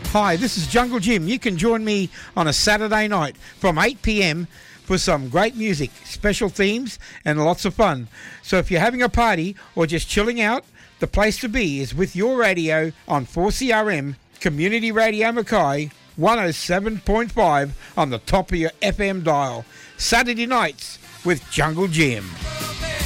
Hi, this is Jungle Jim. You can join me on a Saturday night from 8 p.m. for some great music, special themes, and lots of fun. So if you're having a party or just chilling out, the place to be is with your radio on 4CRM, Community Radio Mackay, 107.5 on the top of your FM dial. Saturday nights with Jungle Jim.